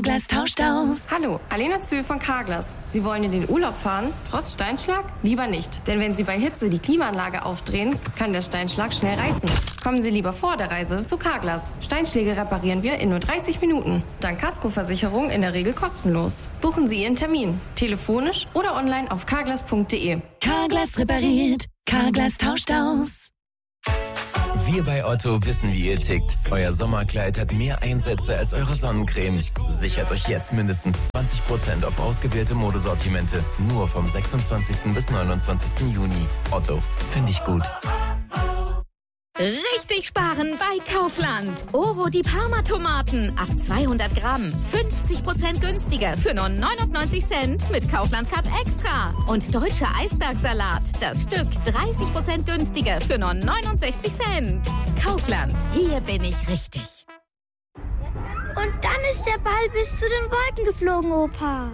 Carglass tauscht aus. Hallo, Alena Zühl von Carglass. Sie wollen in den Urlaub fahren, trotz Steinschlag? Lieber nicht, denn wenn Sie bei Hitze die Klimaanlage aufdrehen, kann der Steinschlag schnell reißen. Kommen Sie lieber vor der Reise zu Carglass. Steinschläge reparieren wir in nur 30 Minuten. Dank Kaskoversicherung in der Regel kostenlos. Buchen Sie Ihren Termin, telefonisch oder online auf carglass.de. Carglass repariert, Carglass tauscht aus. Wir bei Otto wissen, wie ihr tickt. Euer Sommerkleid hat mehr Einsätze als eure Sonnencreme. Sichert euch jetzt mindestens 20% auf ausgewählte Modesortimente. Nur vom 26. bis 29. Juni. Otto, finde ich gut. Richtig sparen bei Kaufland. Oro die Parma-Tomaten auf 200 Gramm. 50% günstiger für nur 99 Cent mit Kaufland Card Extra. Und deutscher Eisbergsalat. Das Stück 30% günstiger für nur 69 Cent. Kaufland. Hier bin ich richtig. Und dann ist der Ball bis zu den Wolken geflogen, Opa.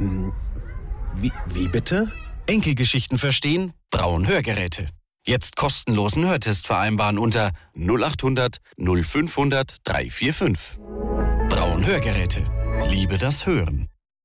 Wie bitte? Enkelgeschichten verstehen? Braun Hörgeräte. Jetzt kostenlosen Hörtest vereinbaren unter 0800 0500 345. Braun Hörgeräte. Liebe das Hören.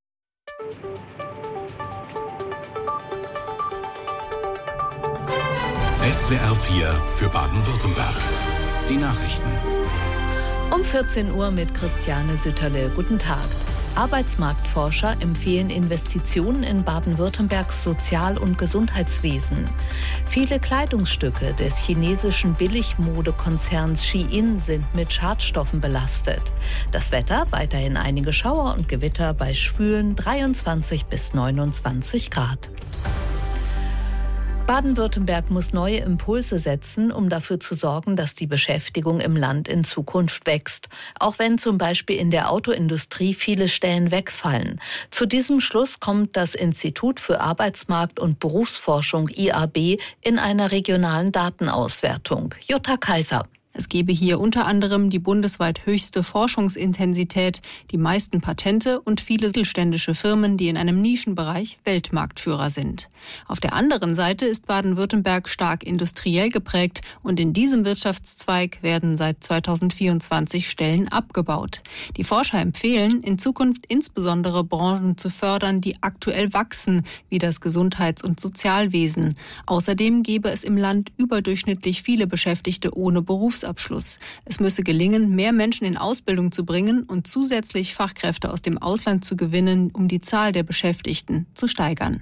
SWR 4 für Baden-Württemberg. Die Nachrichten. Um 14 Uhr mit Christiane Sütterle. Guten Tag. Arbeitsmarktforscher empfehlen Investitionen in Baden-Württembergs Sozial- und Gesundheitswesen. Viele Kleidungsstücke des chinesischen Billigmodekonzerns Shein sind mit Schadstoffen belastet. Das Wetter, weiterhin einige Schauer und Gewitter bei schwülen 23 bis 29 Grad. Baden-Württemberg muss neue Impulse setzen, um dafür zu sorgen, dass die Beschäftigung im Land in Zukunft wächst. Auch wenn zum Beispiel in der Autoindustrie viele Stellen wegfallen. Zu diesem Schluss kommt das Institut für Arbeitsmarkt- und Berufsforschung IAB in einer regionalen Datenauswertung. Jutta Kaiser. Es gebe hier unter anderem die bundesweit höchste Forschungsintensität, die meisten Patente und viele mittelständische Firmen, die in einem Nischenbereich Weltmarktführer sind. Auf der anderen Seite ist Baden-Württemberg stark industriell geprägt und in diesem Wirtschaftszweig werden seit 2024 Stellen abgebaut. Die Forscher empfehlen, in Zukunft insbesondere Branchen zu fördern, die aktuell wachsen, wie das Gesundheits- und Sozialwesen. Außerdem gäbe es im Land überdurchschnittlich viele Beschäftigte ohne Berufsabschluss. Es müsse gelingen, mehr Menschen in Ausbildung zu bringen und zusätzlich Fachkräfte aus dem Ausland zu gewinnen, um die Zahl der Beschäftigten zu steigern.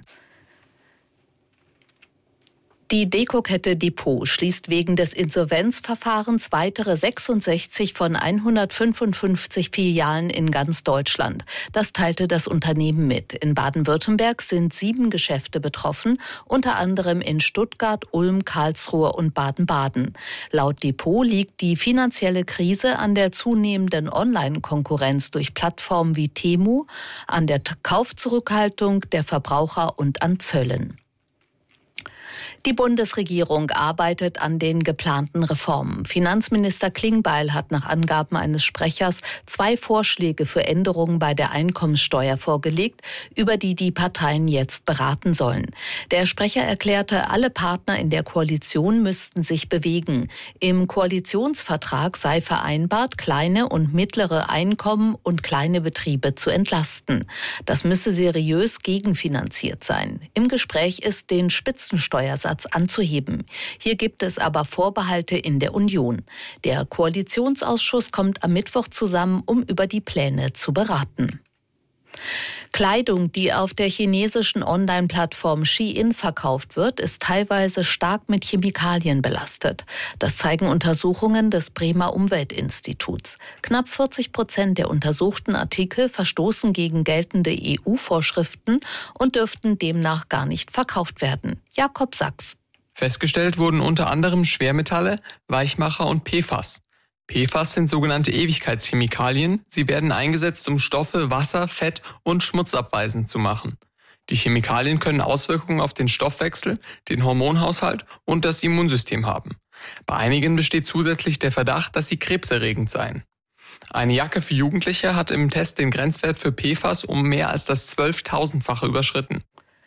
Die Dekokette Depot schließt wegen des Insolvenzverfahrens weitere 66 von 155 Filialen in ganz Deutschland. Das teilte das Unternehmen mit. In Baden-Württemberg sind 7 Geschäfte betroffen, unter anderem in Stuttgart, Ulm, Karlsruhe und Baden-Baden. Laut Depot liegt die finanzielle Krise an der zunehmenden Online-Konkurrenz durch Plattformen wie Temu, an der Kaufzurückhaltung der Verbraucher und an Zöllen. Die Bundesregierung arbeitet an den geplanten Reformen. Finanzminister Klingbeil hat nach Angaben eines Sprechers 2 Vorschläge für Änderungen bei der Einkommenssteuer vorgelegt, über die die Parteien jetzt beraten sollen. Der Sprecher erklärte, alle Partner in der Koalition müssten sich bewegen. Im Koalitionsvertrag sei vereinbart, kleine und mittlere Einkommen und kleine Betriebe zu entlasten. Das müsse seriös gegenfinanziert sein. Im Gespräch ist, den Spitzensteuersatz anzuheben. Hier gibt es aber Vorbehalte in der Union. Der Koalitionsausschuss kommt am Mittwoch zusammen, um über die Pläne zu beraten. Kleidung, die auf der chinesischen Online-Plattform Shein verkauft wird, ist teilweise stark mit Chemikalien belastet. Das zeigen Untersuchungen des Bremer Umweltinstituts. Knapp 40% der untersuchten Artikel verstoßen gegen geltende EU-Vorschriften und dürften demnach gar nicht verkauft werden. Jakob Sachs. Festgestellt wurden unter anderem Schwermetalle, Weichmacher und PFAS. PFAS sind sogenannte Ewigkeitschemikalien. Sie werden eingesetzt, um Stoffe, Wasser, Fett und Schmutz abweisend zu machen. Die Chemikalien können Auswirkungen auf den Stoffwechsel, den Hormonhaushalt und das Immunsystem haben. Bei einigen besteht zusätzlich der Verdacht, dass sie krebserregend seien. Eine Jacke für Jugendliche hat im Test den Grenzwert für PFAS um mehr als das 12.000-fache überschritten.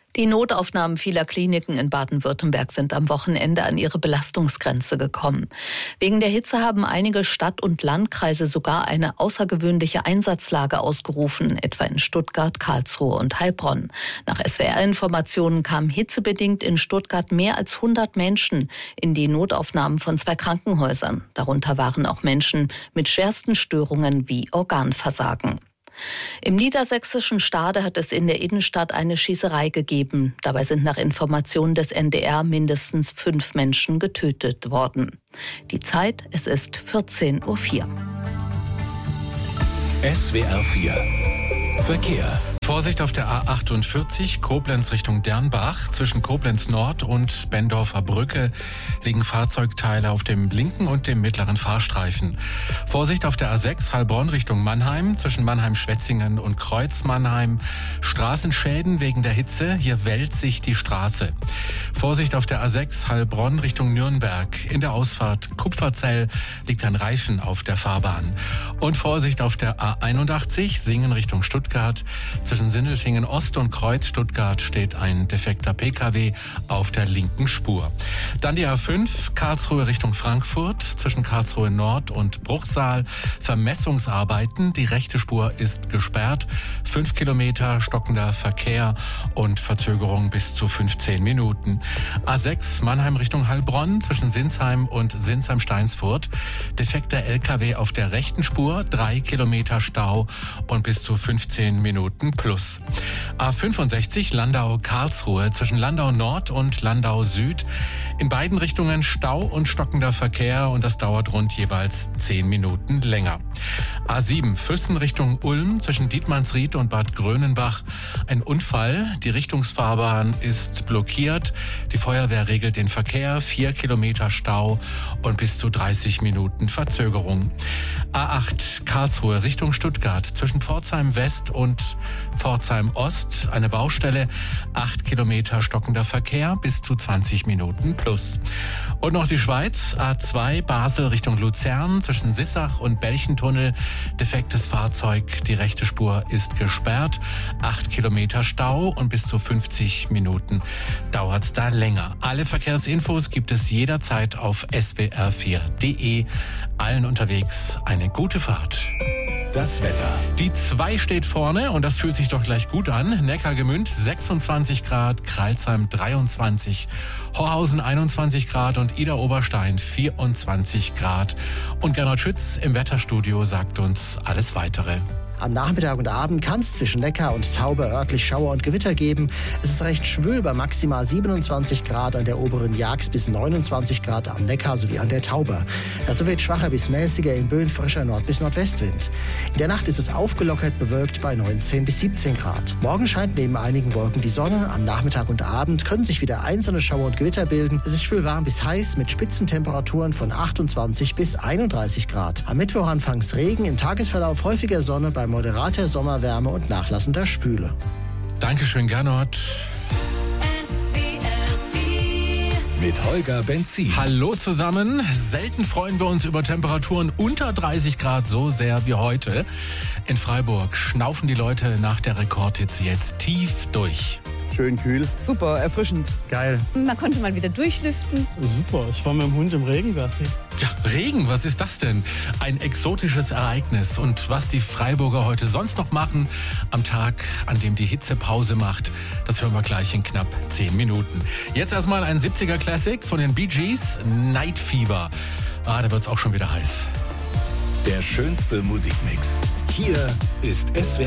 Die Notaufnahmen vieler Kliniken in Baden-Württemberg sind am Wochenende an ihre Belastungsgrenze gekommen. Wegen der Hitze haben einige Stadt- und Landkreise sogar eine außergewöhnliche Einsatzlage ausgerufen, etwa in Stuttgart, Karlsruhe und Heilbronn. Nach SWR-Informationen kamen hitzebedingt in Stuttgart mehr als 100 Menschen in die Notaufnahmen von 2 Krankenhäusern. Darunter waren auch Menschen mit schwersten Störungen wie Organversagen. Im niedersächsischen Stade hat es in der Innenstadt eine Schießerei gegeben. Dabei sind nach Informationen des NDR mindestens 5 Menschen getötet worden. Die Zeit, es ist 14:04 Uhr. SWR 4 Verkehr. Vorsicht auf der A48 Koblenz Richtung Dernbach. Zwischen Koblenz Nord und Bendorfer Brücke liegen Fahrzeugteile auf dem linken und dem mittleren Fahrstreifen. Vorsicht auf der A6 Heilbronn Richtung Mannheim. Zwischen Mannheim-Schwetzingen und Kreuz Mannheim. Straßenschäden wegen der Hitze. Hier wälzt sich die Straße. Vorsicht auf der A6 Heilbronn Richtung Nürnberg. In der Ausfahrt Kupferzell liegt ein Reifen auf der Fahrbahn. Und Vorsicht auf der A81 Singen Richtung Stuttgart. Zwischen Sindelfingen Ost und Kreuz Stuttgart steht ein defekter Pkw auf der linken Spur. Dann die A5 Karlsruhe Richtung Frankfurt. Zwischen Karlsruhe Nord und Bruchsal Vermessungsarbeiten. Die rechte Spur ist gesperrt. 5 Kilometer stockender Verkehr und Verzögerung bis zu 15 Minuten. A6 Mannheim Richtung Heilbronn. Zwischen Sinsheim und Sinsheim-Steinsfurt. Defekter LKW auf der rechten Spur. 3 Kilometer Stau und bis zu 15 Minuten plus. A65 Landau-Karlsruhe zwischen Landau Nord und Landau Süd. In beiden Richtungen Stau und stockender Verkehr und das dauert rund jeweils 10 Minuten länger. A7 Füssen Richtung Ulm zwischen Dietmannsried und Bad Grönenbach. Ein Unfall, die Richtungsfahrbahn ist blockiert. Die Feuerwehr regelt den Verkehr, 4 Kilometer Stau und bis zu 30 Minuten Verzögerung. A8 Karlsruhe Richtung Stuttgart zwischen Pforzheim West und Pforzheim Ost. Eine Baustelle, 8 Kilometer stockender Verkehr bis zu 20 Minuten plus. Und noch die Schweiz, A2 Basel Richtung Luzern zwischen Sissach und Belchentunnel. Defektes Fahrzeug, die rechte Spur ist gesperrt. 8 Kilometer Stau und bis zu 50 Minuten dauert da länger. Alle Verkehrsinfos gibt es jederzeit auf swr4.de. Allen unterwegs eine gute Fahrt. Das Wetter. Die 2 steht vorne und das fühlt sich doch gleich gut an. Neckargemünd 26 Grad, Crailsheim 23, Horhausen 21 Grad und Idar-Oberstein 24 Grad. Und Gernot Schütz im Wetterstudio sagt uns alles Weitere. Am Nachmittag und Abend kann es zwischen Neckar und Taube örtlich Schauer und Gewitter geben. Es ist recht schwül bei maximal 27 Grad an der oberen Jagst bis 29 Grad am Neckar sowie an der Tauber. Dazu wird schwacher bis mäßiger in Böen frischer Nord- bis Nordwestwind. In der Nacht ist es aufgelockert bewölkt bei 19 bis 17 Grad. Morgen scheint neben einigen Wolken die Sonne. Am Nachmittag und Abend können sich wieder einzelne Schauer und Gewitter bilden. Es ist schwül warm bis heiß mit Spitzentemperaturen von 28 bis 31 Grad. Am Mittwoch anfangs Regen, im Tagesverlauf häufiger Sonne bei moderater Sommerwärme und nachlassender Spüle. Dankeschön, Gernot. Mit Holger Benzin. Hallo zusammen. Selten freuen wir uns über Temperaturen unter 30 Grad so sehr wie heute. In Freiburg schnaufen die Leute nach der Rekordhitze jetzt tief durch. Schön kühl. Super, erfrischend. Geil. Man konnte mal wieder durchlüften. Super, ich war mit dem Hund im Regen, Gassi. Ja, Regen, was ist das denn? Ein exotisches Ereignis. Und was die Freiburger heute sonst noch machen, am Tag, an dem die Hitze Pause macht, das hören wir gleich in knapp 10 Minuten. Jetzt erstmal ein 70er Classic von den Bee Gees, Night Fever. Da wird's auch schon wieder heiß. Der schönste Musikmix. Hier ist SWR